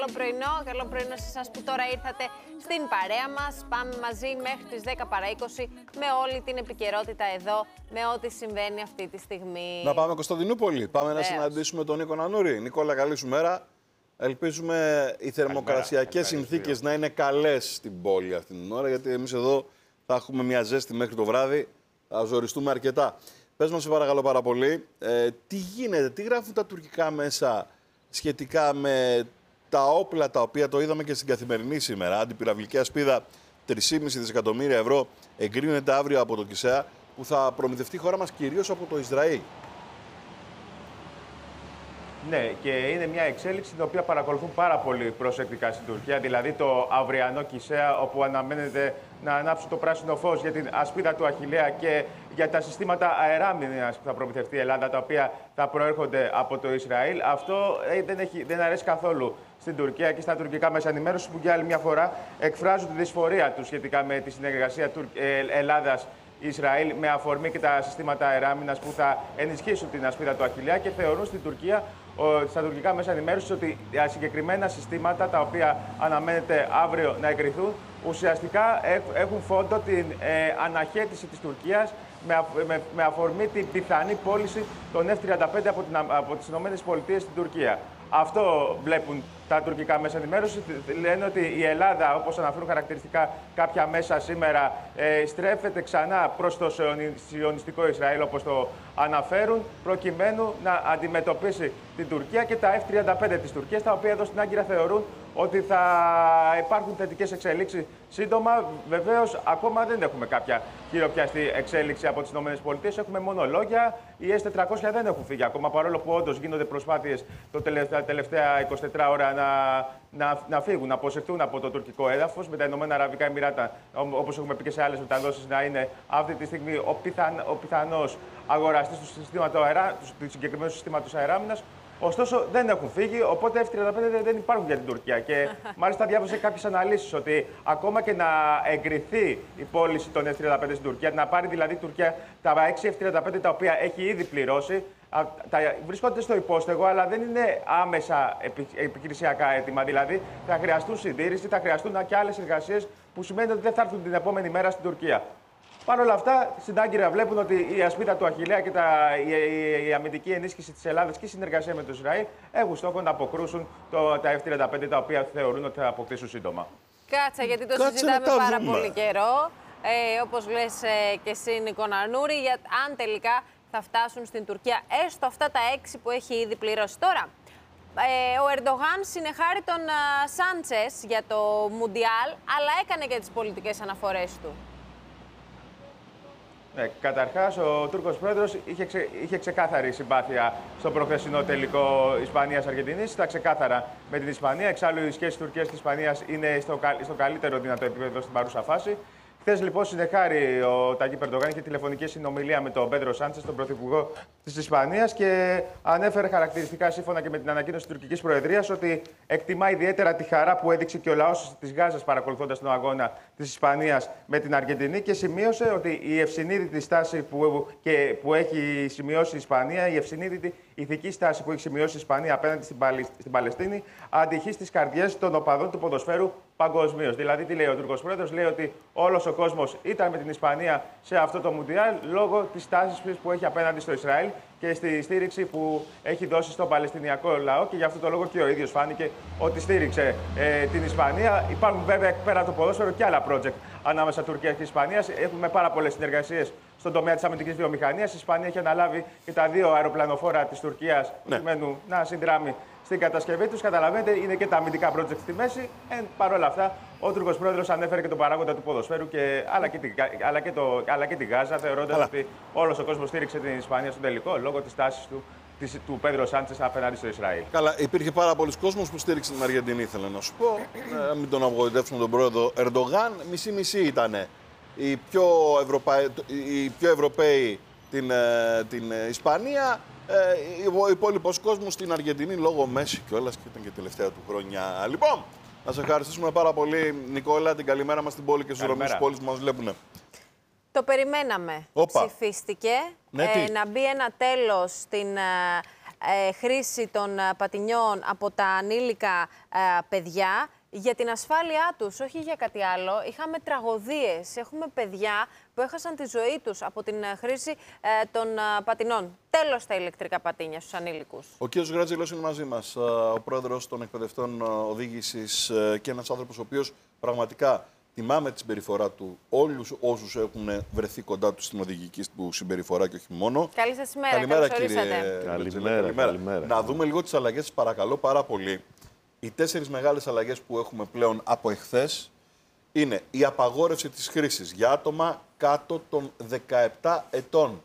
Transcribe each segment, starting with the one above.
Καλό πρωινό σε εσάς που τώρα ήρθατε στην παρέα μας. Πάμε μαζί μέχρι τις 10 παρά 20 με όλη την επικαιρότητα εδώ, με ό,τι συμβαίνει αυτή τη στιγμή. Να πάμε Κωνσταντινούπολη. Πάμε να συναντήσουμε τον Νίκο Νανούρη. Νικόλα, καλή σου μέρα. Ελπίζουμε οι θερμοκρασιακές συνθήκες να είναι καλές στην πόλη αυτή την ώρα, γιατί εμείς εδώ θα έχουμε μια ζέστη μέχρι το βράδυ. Θα ζοριστούμε αρκετά. Πες μας, σε παρακαλώ πάρα πολύ, τι γίνεται, τι γράφουν τα τουρκικά μέσα σχετικά με τα όπλα τα οποία το είδαμε και στην Καθημερινή σήμερα. Αντιπυραυλική ασπίδα 3,5 δισεκατομμύρια ευρώ εγκρίνεται αύριο από το ΚΙΣΕΑ, που θα προμηθευτεί η χώρα μας κυρίως από το Ισραήλ. Ναι, και είναι μια εξέλιξη την οποία παρακολουθούν πάρα πολύ προσεκτικά στην Τουρκία. Δηλαδή το αυριανό ΚΙΣΕΑ, όπου αναμένεται να ανάψει το πράσινο φως για την ασπίδα του Αχιλλέα και για τα συστήματα αεράμινας που θα προμηθευτεί η Ελλάδα, τα οποία θα προέρχονται από το Ισραήλ. Αυτό δεν αρέσει καθόλου στην Τουρκία και στα τουρκικά μέσα ενημέρωση, που για άλλη μια φορά εκφράζουν τη δυσφορία τους σχετικά με τη συνεργασία Ελλάδας-Ισραήλ με αφορμή και τα συστήματα αεράμινας που θα ενισχύσουν την ασπίδα του Αχιλλέα, και θεωρούν στην Τουρκία, στα τουρκικά μέσα ενημέρωση, ότι τα συγκεκριμένα συστήματα τα οποία αναμένεται αύριο να εγκριθούν ουσιαστικά έχουν φόντο την αναχέτηση της Τουρκίας με αφορμή την πιθανή πώληση των F-35 από τις ΗΠΑ στην Τουρκία. Αυτό βλέπουν τα τουρκικά μέσα ενημέρωση. Λένε ότι η Ελλάδα, όπως αναφέρουν χαρακτηριστικά κάποια μέσα σήμερα, στρέφεται ξανά προς το σιωνιστικό Ισραήλ, όπως το αναφέρουν, προκειμένου να αντιμετωπίσει την Τουρκία και τα F-35 της Τουρκίας, τα οποία εδώ στην Άγκυρα θεωρούν ότι θα υπάρχουν θετικές εξελίξεις σύντομα. Βεβαίως, ακόμα δεν έχουμε κάποια χειροπιαστή εξέλιξη από τις ΗΠΑ. Έχουμε μόνο λόγια. Οι S-400 δεν έχουν φύγει ακόμα, παρόλο που όντως γίνονται προσπάθειες τα τελευταία 24 ώρα να φύγουν, να αποσυρθούν από το τουρκικό έδαφος, με τα Ηνωμένα Αραβικά Εμιράτα, όπως έχουμε πει και σε άλλες μεταδόσεις, να είναι αυτή τη στιγμή ο πιθανός αγοραστής του συγκεκριμένου συστήματος αεράμινας. Ωστόσο, δεν έχουν φύγει, οπότε F-35 δεν υπάρχουν για την Τουρκία. Και μάλιστα διάβασα κάποιες αναλύσεις ότι ακόμα και να εγκριθεί η πώληση των F-35 στην Τουρκία, να πάρει δηλαδή η Τουρκία τα 6 F-35 τα οποία έχει ήδη πληρώσει, βρίσκονται στο υπόστεγο, αλλά δεν είναι άμεσα επιχειρησιακά έτοιμα. Δηλαδή, θα χρειαστούν συντήρηση, θα χρειαστούν και άλλες εργασίες, που σημαίνει ότι δεν θα έρθουν την επόμενη μέρα στην Τουρκία. Παρ' όλα αυτά, στην Άγκυρα βλέπουν ότι η ασπίδα του Αχιλλέα και η αμυντική ενίσχυση της Ελλάδας και η συνεργασία με το Ισραήλ έχουν στόχο να αποκρούσουν τα F-35, τα οποία θεωρούν ότι θα αποκτήσουν σύντομα. Κάτσα, γιατί το συζητάμε πάρα πολύ καιρό. Όπως λες και εσύ, Νίκο Νανούρη, για αν τελικά θα φτάσουν στην Τουρκία έστω αυτά τα 6 που έχει ήδη πληρώσει. Τώρα, ο Ερντογάν συνεχάρει τον Σάντσες για το Μουντιάλ, αλλά έκανε και τις πολιτικές αναφορές του. Ναι, καταρχάς, ο Τούρκος πρόεδρος είχε ξεκάθαρη συμπάθεια στο προχθεσινό τελικό Ισπανίας-Αργεντινής. Στα ξεκάθαρα με την Ισπανία. Εξάλλου, οι σχέσεις Τουρκίας και Ισπανίας είναι στο καλύτερο δυνατό επίπεδο στην παρούσα φάση. Χθες, λοιπόν, συνεχάρη ο Ταγίπ Ερντογάν, είχε τηλεφωνική συνομιλία με τον Πέντρο Σάντσες, τον πρωθυπουργό της Ισπανίας, και ανέφερε χαρακτηριστικά, σύμφωνα και με την ανακοίνωση της τουρκικής προεδρίας, ότι εκτιμά ιδιαίτερα τη χαρά που έδειξε και ο λαός της Γάζας παρακολουθώντας τον αγώνα της Ισπανίας με την Αργεντινή, και σημείωσε ότι η ευσυνείδητη στάση που έχει σημειώσει η Ισπανία, η ευσυνείδητη ηθική στάση που έχει σημειώσει η Ισπανία απέναντι στην Παλαιστίνη, αντυχεί στις καρδιές των οπαδών του ποδοσφαίρου παγκοσμίως. Δηλαδή, τι λέει ο Τούρκος πρόεδρος? Λέει ότι όλος ο κόσμος ήταν με την Ισπανία σε αυτό το Μουντιάλ λόγω της τάσης που έχει απέναντι στο Ισραήλ και στη στήριξη που έχει δώσει στον Παλαιστινιακό λαό, και γι' αυτό το λόγο και ο ίδιος φάνηκε ότι στήριξε την Ισπανία. Υπάρχουν βέβαια πέρα από το ποδόσφαιρο και άλλα project ανάμεσα Τουρκίας και Ισπανίας. Έχουμε πάρα πολλές συνεργασίες στον τομέα της αμυντικής βιομηχανίας. Η Ισπανία έχει αναλάβει και τα 2 αεροπλανοφόρα της Τουρκίας, προκειμένου να συνδράμει στην κατασκευή τους. Καταλαβαίνετε, είναι και τα αμυντικά project στη μέση. Παρ' όλα αυτά, ο Τούρκος πρόεδρος ανέφερε και τον παράγοντα του ποδοσφαίρου, αλλά και τη Γάζα, θεωρώντας ότι όλος ο κόσμος στήριξε την Ισπανία στον τελικό λόγω της τάσης του Πέντρο Σάντσες απέναντι στο Ισραήλ. Καλά, υπήρχε πάρα πολλοί κόσμος που στήριξε την Αργεντινή, ήθελα να σου πω. Μην τον απογοητεύσουμε τον πρόεδρο Ερντογάν. Μισή-μισή ήταν. Οι πιο Ευρωπαίοι την Ισπανία. Ο υπόλοιπος κόσμος στην Αργεντινή λόγω Μέση κιόλας, και ήταν και τελευταία του χρόνια. Λοιπόν, να σε ευχαριστήσουμε πάρα πολύ, Νικόλα. Την καλημέρα μας στην πόλη και στους δρόμους της πόλης που μας βλέπουν. Το περιμέναμε. Ψηφίστηκε να μπει ένα τέλος στην χρήση των πατινιών από τα ανήλικα παιδιά για την ασφάλειά τους, όχι για κάτι άλλο. Είχαμε τραγωδίες, έχουμε παιδιά που έχασαν τη ζωή τους από την χρήση των πατινών. Τέλος τα ηλεκτρικά πατίνια στους ανήλικους. Ο κ. Γράτζελος είναι μαζί μας, ο πρόεδρος των εκπαιδευτών οδήγησης και ένας άνθρωπος ο οποίος πραγματικά τιμάμε τη συμπεριφορά του όλους όσους έχουν βρεθεί κοντά του στην οδηγική του συμπεριφορά και όχι μόνο. Καλή σας ημέρα. Καλημέρα, κύριε. Καλημέρα. Να δούμε λίγο τις αλλαγές, παρακαλώ πάρα πολύ. Οι 4 μεγάλες αλλαγές που έχουμε πλέον από εχθές είναι η απαγόρευση της χρήσης για άτομα κάτω των 17 ετών.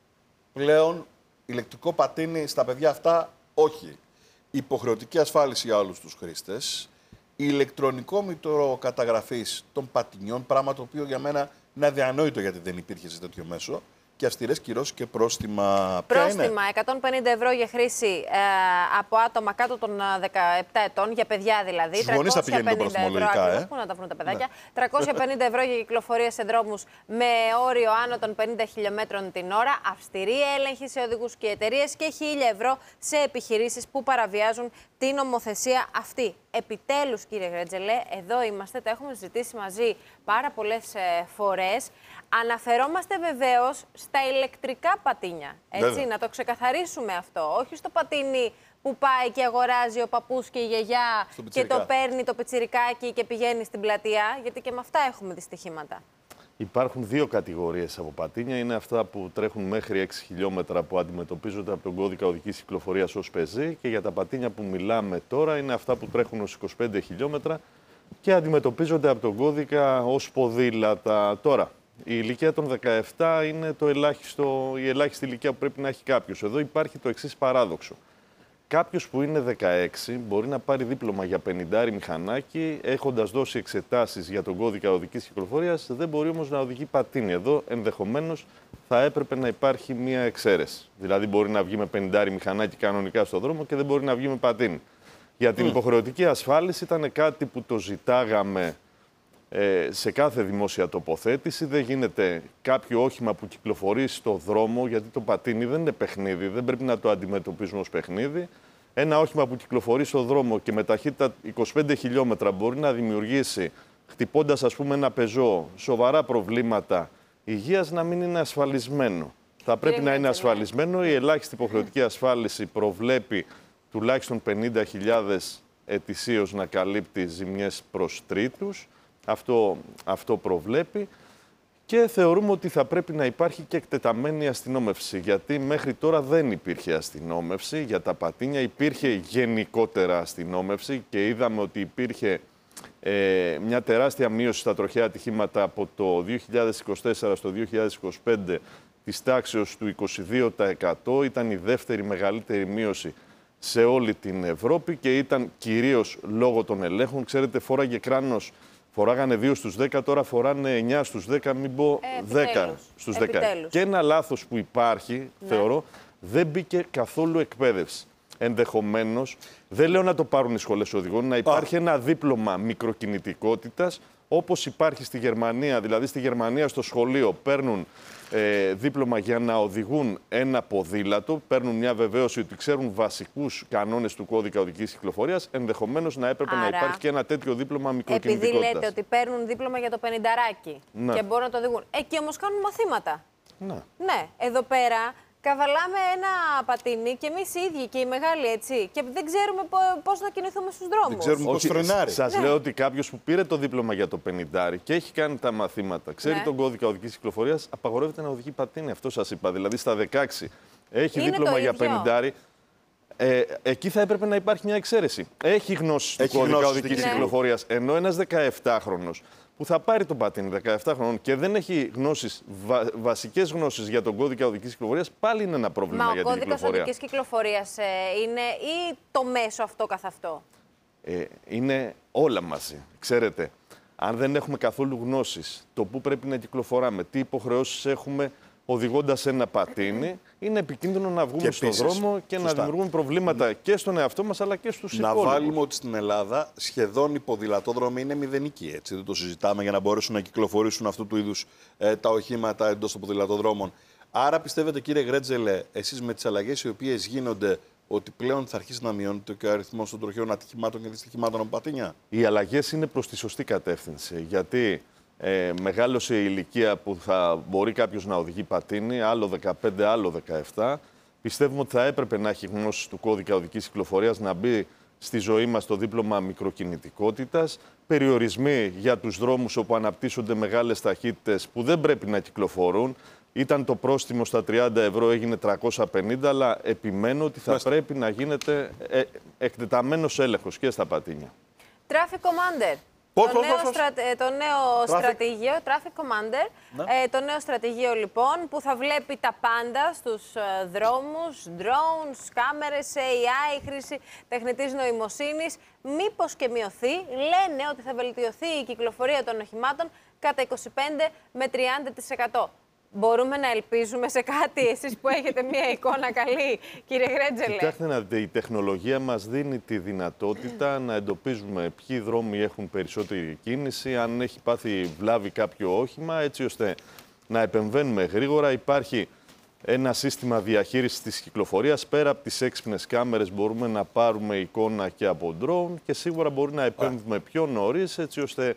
Πλέον ηλεκτρικό πατίνι στα παιδιά αυτά όχι. Υποχρεωτική ασφάλιση για όλους τους χρήστες. Ηλεκτρονικό μητρό καταγραφής των πατινιών, πράγμα το οποίο για μένα είναι αδιανόητο γιατί δεν υπήρχε σε τέτοιο μέσο. Και αυστηρές κυρώσεις και πρόστιμα. Πρόστιμα 150 ευρώ για χρήση από άτομα κάτω των 17 ετών, για παιδιά δηλαδή. Στους γονείς θα πηγαίνει το πρόστιμο λογικά. Πού να τα βρουν τα παιδάκια. Ναι. 350 ευρώ για κυκλοφορία σε δρόμους με όριο άνω των 50 χιλιόμετρων την ώρα. Αυστηρή έλεγχη σε οδηγούς και εταιρείες και 1.000 ευρώ σε επιχειρήσεις που παραβιάζουν την νομοθεσία αυτή. Επιτέλους, κύριε Γράτζελε, εδώ είμαστε, τα έχουμε συζητήσει μαζί πάρα πολλές φορές. Αναφερόμαστε βεβαίως στα ηλεκτρικά πατίνια. Έτσι, βέβαια. Να το ξεκαθαρίσουμε αυτό. Όχι στο πατίνι που πάει και αγοράζει ο παππούς και η γιαγιά και το παίρνει το πιτσιρικάκι και πηγαίνει στην πλατεία, γιατί και με αυτά έχουμε δυστυχήματα. Υπάρχουν 2 κατηγορίες από πατίνια. Είναι αυτά που τρέχουν μέχρι 6 χιλιόμετρα που αντιμετωπίζονται από τον κώδικα οδικής κυκλοφορίας ως πεζή. Και για τα πατίνια που μιλάμε τώρα είναι αυτά που τρέχουν ως 25 χιλιόμετρα και αντιμετωπίζονται από τον κώδικα ως ποδήλατα. Τώρα, η ηλικία των 17 είναι η ελάχιστη ηλικία που πρέπει να έχει κάποιος. Εδώ υπάρχει το εξής παράδοξο. Κάποιος που είναι 16 μπορεί να πάρει δίπλωμα για 50 μηχανάκι, έχοντας δώσει εξετάσεις για τον κώδικα οδικής κυκλοφορίας, δεν μπορεί όμως να οδηγεί πατίνι. Εδώ ενδεχομένως θα έπρεπε να υπάρχει μία εξαίρεση. Δηλαδή μπορεί να βγει με 50 μηχανάκι κανονικά στον δρόμο και δεν μπορεί να βγει με πατίνι. Για την υποχρεωτική ασφάλιση ήταν κάτι που το ζητάγαμε σε κάθε δημόσια τοποθέτηση. Δεν γίνεται κάποιο όχημα που κυκλοφορεί στο δρόμο, γιατί το πατίνι δεν είναι παιχνίδι, δεν πρέπει να το αντιμετωπίζουμε ως παιχνίδι. Ένα όχημα που κυκλοφορεί στο δρόμο και με ταχύτητα 25 χιλιόμετρα μπορεί να δημιουργήσει, χτυπώντας ας πούμε ένα πεζό, σοβαρά προβλήματα υγείας, να μην είναι ασφαλισμένο. Θα πρέπει να είναι ασφαλισμένο. Η ελάχιστη υποχρεωτική ασφάλιση προβλέπει τουλάχιστον 50.000 ετησίως να καλύπτει ζημιές προς τρίτους. Αυτό προβλέπει και θεωρούμε ότι θα πρέπει να υπάρχει και εκτεταμένη αστυνόμευση, γιατί μέχρι τώρα δεν υπήρχε αστυνόμευση για τα πατίνια, υπήρχε γενικότερα αστυνόμευση και είδαμε ότι υπήρχε μια τεράστια μείωση στα τροχαία ατυχήματα από το 2024 στο 2025 της τάξεως του 22%, ήταν η δεύτερη μεγαλύτερη μείωση σε όλη την Ευρώπη και ήταν κυρίως λόγω των ελέγχων. Ξέρετε, φόραγε κράνος. Φοράγανε 2 στους 10, τώρα φοράνε 9 στους 10, μην πω 10 στους 10. Επιτέλους. Και ένα λάθος που υπάρχει, θεωρώ, δεν μπήκε καθόλου εκπαίδευση. Ενδεχομένως, δεν λέω να το πάρουν οι σχολές οδηγών, να υπάρχει ένα δίπλωμα μικροκινητικότητας, όπως υπάρχει στη Γερμανία. Δηλαδή, στη Γερμανία στο σχολείο παίρνουν δίπλωμα για να οδηγούν ένα ποδήλατο, παίρνουν μια βεβαίωση ότι ξέρουν βασικούς κανόνες του κώδικα οδικής κυκλοφορίας. Ενδεχομένως να έπρεπε να υπάρχει και ένα τέτοιο δίπλωμα μικροκινητικότητας. Επειδή λέτε ότι παίρνουν δίπλωμα για το 50ράκι και μπορούν να το οδηγούν. Εκεί όμως κάνουν μαθήματα. Ναι, εδώ πέρα καβαλάμε ένα πατίνι και εμείς οι ίδιοι και οι μεγάλοι, έτσι. Και δεν ξέρουμε πώς να κινηθούμε στους δρόμους. Δεν ξέρουμε πώς φρενάρει. Σας λέω ότι κάποιος που πήρε το δίπλωμα για το 50 και έχει κάνει τα μαθήματα, ξέρει τον κώδικα οδικής κυκλοφορίας, απαγορεύεται να οδηγεί πατίνι. Αυτό σας είπα. Δηλαδή στα 16 έχει δίπλωμα για 50. Εκεί θα έπρεπε να υπάρχει μια εξαίρεση. Έχει γνώση του κώδικα οδικής κυκλοφορίας. Ενώ ένας 17χρονος που θα πάρει το πατίνι 17 χρόνων και δεν έχει γνώσεις, βασικές γνώσεις για τον κώδικα οδικής κυκλοφορίας, πάλι είναι ένα πρόβλημα για την κυκλοφορία. Μα ο κώδικας οδικής κυκλοφορίας είναι ή το μέσο αυτό καθ' αυτό? Είναι όλα μαζί. Ξέρετε, αν δεν έχουμε καθόλου γνώσεις, το πού πρέπει να κυκλοφοράμε, τι υποχρεώσεις έχουμε οδηγώντας ένα πατίνι, είναι επικίνδυνο να βγούμε στον δρόμο και να δημιουργούμε προβλήματα και στον εαυτό μας αλλά και στους υπόλοιπους. Να βάλουμε ότι στην Ελλάδα σχεδόν οι ποδηλατόδρομοι είναι μηδενικοί. Έτσι, δεν το συζητάμε για να μπορέσουν να κυκλοφορήσουν αυτού του είδους τα οχήματα εντός των ποδηλατοδρόμων. Άρα πιστεύετε, κύριε Γράτζελε, εσείς με τις αλλαγές οι οποίες γίνονται ότι πλέον θα αρχίσει να μειώνεται και ο αριθμός των τροχαίων ατυχημάτων και δυστυχημάτων από πατίνια? Οι αλλαγές είναι προς τη σωστή κατεύθυνση. Γιατί μεγάλωσε η ηλικία που θα μπορεί κάποιος να οδηγεί πατίνι, άλλο 15, άλλο 17. Πιστεύουμε ότι θα έπρεπε να έχει γνώση του κώδικα οδικής κυκλοφορίας, να μπει στη ζωή μας το δίπλωμα μικροκινητικότητας, περιορισμοί για τους δρόμους όπου αναπτύσσονται μεγάλες ταχύτητες που δεν πρέπει να κυκλοφορούν. Ήταν το πρόστιμο στα 30 ευρώ, έγινε 350, αλλά επιμένω ότι θα πρέπει να γίνεται εκτεταμένος έλεγχος και στα πατίνια. Traffic Commander. Το νέο στρατηγείο, Traffic Commander, το νέο στρατηγείο λοιπόν που θα βλέπει τα πάντα στους δρόμους, drones, κάμερες, AI, χρήση τεχνητής νοημοσύνης. Μήπως και μειωθεί, λένε ότι θα βελτιωθεί η κυκλοφορία των οχημάτων κατά 25 με 30%. Μπορούμε να ελπίζουμε σε κάτι, εσείς που έχετε μία εικόνα καλή, κύριε Γρέτζελε? Κοιτάξτε να δείτε, η τεχνολογία μας δίνει τη δυνατότητα να εντοπίζουμε ποιοι δρόμοι έχουν περισσότερη κίνηση, αν έχει πάθει βλάβη κάποιο όχημα, έτσι ώστε να επεμβαίνουμε γρήγορα. Υπάρχει ένα σύστημα διαχείρισης της κυκλοφορίας. Πέρα από τις έξυπνες κάμερες μπορούμε να πάρουμε εικόνα και από drone και σίγουρα μπορεί να επέμβουμε πιο νωρίς, έτσι ώστε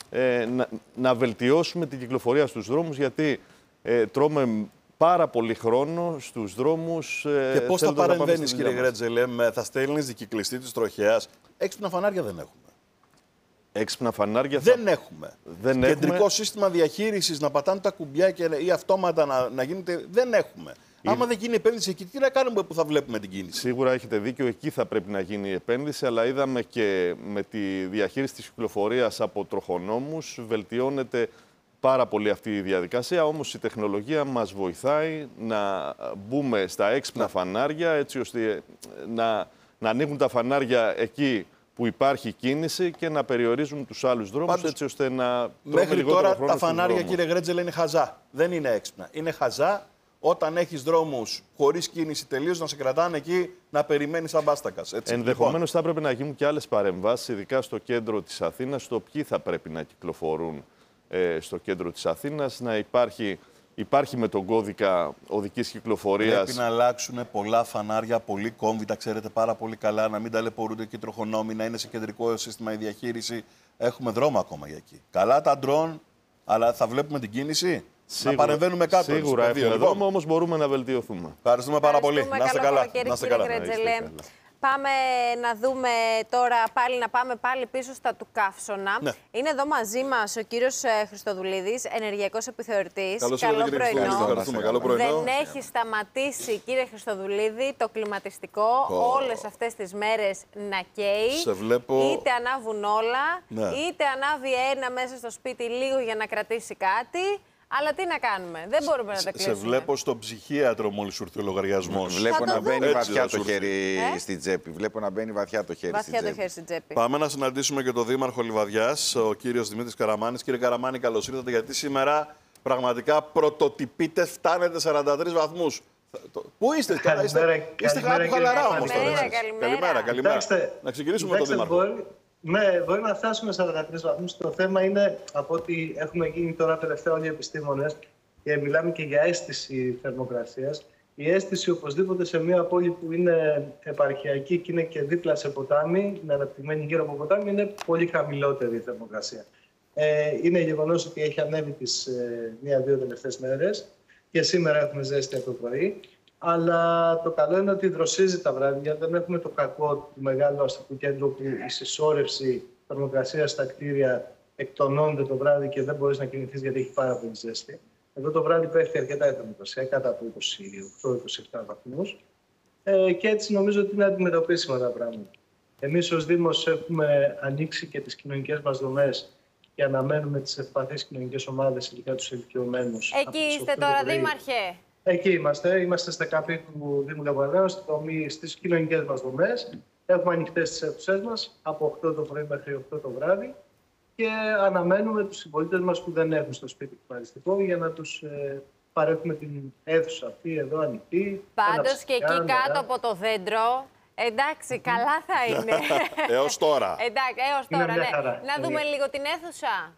να βελτιώσουμε την κυκλοφορία στους δρόμους, γιατί τρώμε πάρα πολύ χρόνο στους δρόμους. Και πώς θα παρεμβαίνεις, κύριε Γρέτζελε, θα στέλνεις δικυκλιστή της τροχέας? Έξυπνα φανάρια δεν έχουμε. Έξυπνα φανάρια δεν έχουμε. Κεντρικό σύστημα διαχείρισης, να πατάνε τα κουμπιά ή αυτόματα να γίνεται, δεν έχουμε. Άμα δεν γίνει επένδυση εκεί, τι να κάνουμε που θα βλέπουμε την κίνηση? Σίγουρα έχετε δίκιο, εκεί θα πρέπει να γίνει η επένδυση, αλλά είδαμε και με τη διαχείριση της κυκλοφορίας από τροχονόμους βελτιώνεται πάρα πολύ αυτή η διαδικασία, όμως η τεχνολογία μας βοηθάει να μπούμε στα έξυπνα φανάρια, έτσι ώστε να ανοίγουν τα φανάρια εκεί που υπάρχει κίνηση και να περιορίζουν τους άλλους δρόμους, έτσι ώστε να... Μέχρι τώρα τα φανάρια, κύριε Γρέτζελε, είναι χαζά. Δεν είναι έξυπνα. Είναι χαζά όταν έχεις δρόμους χωρίς κίνηση τελείως να σε κρατάνε εκεί να περιμένεις αμπάστακας. Ενδεχομένως θα έπρεπε να γίνουν και άλλες παρεμβάσεις, ειδικά στο κέντρο της Αθήνας, στο ποιοι θα πρέπει να κυκλοφορούν στο κέντρο της Αθήνας, να υπάρχει με τον κώδικα οδικής κυκλοφορίας. Πρέπει να αλλάξουν πολλά φανάρια, πολύ κόμβοι, τα ξέρετε πάρα πολύ καλά, να μην ταλαιπωρούνται και οι τροχονόμοι, να είναι σε κεντρικό σύστημα η διαχείριση. Έχουμε δρόμο ακόμα για εκεί. Καλά τα ντρόν, αλλά θα βλέπουμε την κίνηση. Σίγουρα, να παρεμβαίνουμε κάτω. Σίγουρα έχουμε δρόμο, όμως μπορούμε να βελτιωθούμε. Ευχαριστούμε πάρα πολύ. Να είστε καλά. Πάμε να δούμε τώρα να πάμε πάλι πίσω στα του Καύσωνα. Ναι. Είναι εδώ μαζί μας ο κύριος Χριστοδουλίδης, ενεργειακός επιθεωρητής. Καλό πρωινό. Δεν έχει σταματήσει, κύριε Χριστοδουλίδη, το κλιματιστικό όλες αυτές τις μέρες να καίει. Σε βλέπω... Είτε ανάβουν όλα, είτε ανάβει ένα μέσα στο σπίτι λίγο για να κρατήσει κάτι. Αλλά τι να κάνουμε, δεν μπορούμε να τα κλείσουμε. Σε βλέπω στον ψυχίατρο μόλις σου ήρθε ο λογαριασμός. Βλέπω να μπαίνει βαθιά το χέρι στην τσέπη. Βλέπω να μπαίνει βαθιά το χέρι στην τσέπη. Πάμε να συναντήσουμε και τον Δήμαρχο Λιβαδιάς, ο κύριος Δημήτρης Καραμάνης. Κύριε Καραμάνη, καλώς ήρθατε, γιατί σήμερα πραγματικά πρωτοτυπείτε, φτάνετε 43 βαθμούς. Πού είστε τώρα, είστε χαλαρά όμως τώρα. Καλημέρα. Να ξεκινήσουμε με τον Δήμαρχο. Ναι, μπορεί να φτάσουμε 43 βαθμούς. Το θέμα είναι, από ό,τι έχουμε γίνει τώρα τελευταία όλοι οι επιστήμονες, και μιλάμε και για αίσθηση θερμοκρασίας. Η αίσθηση οπωσδήποτε σε μια πόλη που είναι επαρχιακή και είναι και δίπλα σε ποτάμι, είναι αναπτυγμένη γύρω από ποτάμι, είναι πολύ χαμηλότερη η θερμοκρασία. Είναι γεγονός ότι έχει ανέβει τις 1-2 τελευταίες μέρες και σήμερα έχουμε ζέστη από το πρωί. Αλλά το καλό είναι ότι δροσίζει τα βράδια. Δεν έχουμε το κακό του μεγάλου αστικού κέντρου που η συσσόρευση θερμοκρασίας στα κτίρια εκτονώνεται το βράδυ και δεν μπορείς να κινηθείς γιατί έχει πάρα πολύ ζέστη. Εδώ το βράδυ πέφτει αρκετά η θερμοκρασία, κάτω από 28-27 βαθμούς. Και έτσι νομίζω ότι είναι αντιμετωπίσιμα τα πράγματα. Εμείς ως Δήμος έχουμε ανοίξει και τις κοινωνικές μας δομές και αναμένουμε τις ευπαθείς κοινωνικές ομάδες, ειδικά τους ηλικιωμένους. Εκεί είστε τώρα, Δήμαρχε? Εκεί είμαστε. Είμαστε στα ΚΑΠΗ του Δήμου Λεβαδέως, στις κοινωνικές μας δομές. Έχουμε ανοιχτές τις αίθουσές μας από 8 το πρωί μέχρι 8 το βράδυ και αναμένουμε τους συμπολίτες μας που δεν έχουν στο σπίτι κλιματιστικό για να τους παρέχουμε την αίθουσα αυτή εδώ ανοιχτή. Πάντως και εκεί κάτω από το δέντρο, εντάξει, καλά θα είναι. Έως τώρα. Εντάξει, έως τώρα, ναι. Να δούμε λίγο την αίθουσα.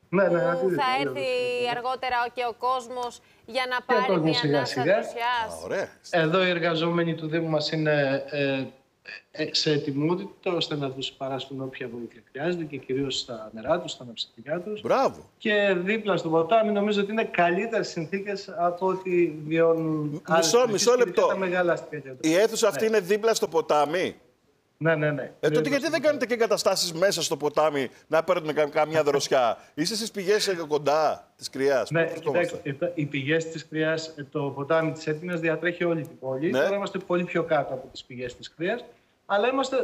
Ναι, που θα έρθει αργότερα και ο κόσμος για να πάρει μια ανάσα δροσιάς. Εδώ οι εργαζόμενοι του Δήμου μας είναι σε ετοιμότητα ώστε να τους παράσχουν όποια βοήθεια χρειάζεται και κυρίως στα νερά τους, στα αναψυκτικά τους. Μπράβο. Και δίπλα στο ποτάμι νομίζω ότι είναι καλύτερες συνθήκες από ό,τι βιώνουν Μισό λεπτό. τα μεγάλα αστικά. Η αίθουσα αυτή είναι δίπλα στο ποτάμι. Ναι. Τότε γιατί δεν κάνετε και εγκαταστάσεις μέσα στο ποτάμι να παίρνετε καμιά δροσιά? Είστε στις πηγές κοντά της Κριάς. Ναι, κοιτάξτε, οι πηγές της Κριάς, το ποτάμι της Έτινας διατρέχει όλη την πόλη. Ναι. Τώρα είμαστε πολύ πιο κάτω από τις πηγές της Κριάς, αλλά είμαστε